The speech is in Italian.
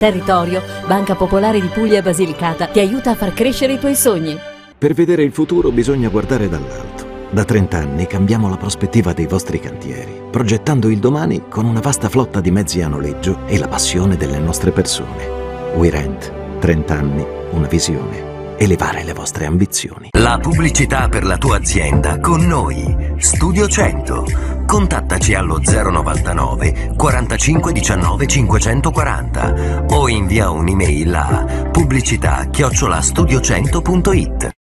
Territorio, Banca Popolare di Puglia e Basilicata ti aiuta a far crescere i tuoi sogni. Per vedere il futuro bisogna guardare dall'alto. Da 30 anni cambiamo la prospettiva dei vostri cantieri, progettando il domani con una vasta flotta di mezzi a noleggio e la passione delle nostre persone. We Rent, 30 anni, una visione. Elevare le vostre ambizioni. La pubblicità per la tua azienda con noi. Studio 100. Contattaci allo 099 45 19 540 o invia un'email a pubblicità@studio100.it.